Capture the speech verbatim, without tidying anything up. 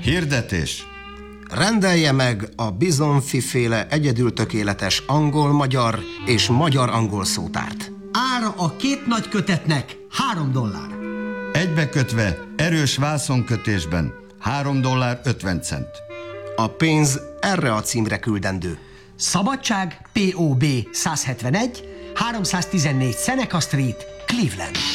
Hirdetés. Rendelje meg a bizonfiféle egyedül tökéletes angol-magyar és magyar-angol szótárt. Ára a két nagy kötetnek három dollár. Egybekötve, erős vászonkötésben három dollár ötven cent. A pénz erre a címre küldendő. Szabadság, pé o bé száz hetvenegy, háromszáztizennégy Seneca Street, Cleveland.